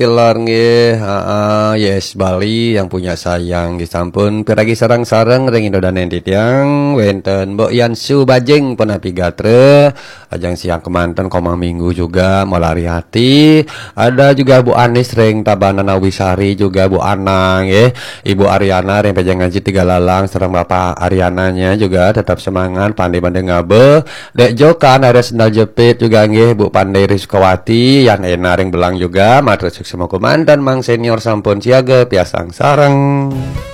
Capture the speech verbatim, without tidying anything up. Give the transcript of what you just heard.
Tilar nggih, heeh, yes Bali yang punya sayang nggih sampun piragi sareng-sareng ring Indodanen Titiang wenten Mbok Yansu Bajeng Penapi Gatre ajang siang kemanten koma minggu juga melari hati ada juga Bu Anis ring Tabanana Wisari juga Bu Anang ya Ibu Ariana ring Pejang Ngaji Tiga Lalang serang Bapak Ariananya juga tetap semangat pandai-pandai ngabe Dek Jokan ada sendal jepit juga nggih Bu Pandai Rizkawati Yan Ena ring Belang juga matur semua komandan Mang Senior sampun siaga piasang sareng.